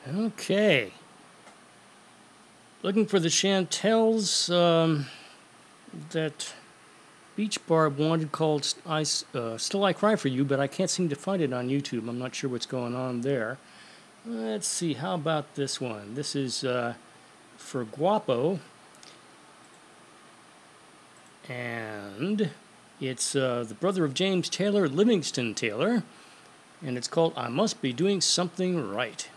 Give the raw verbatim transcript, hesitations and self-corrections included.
Okay. Looking for the Chantels um, that Beach Bar wanted called I, uh, Still I Cry For You, but I can't seem to find it on YouTube. I'm not sure what's going on there. Let's see, how about this one? This is uh, for Guapo. And it's uh, the brother of James Taylor, Livingston Taylor. And it's called I Must Be Doing Something Right.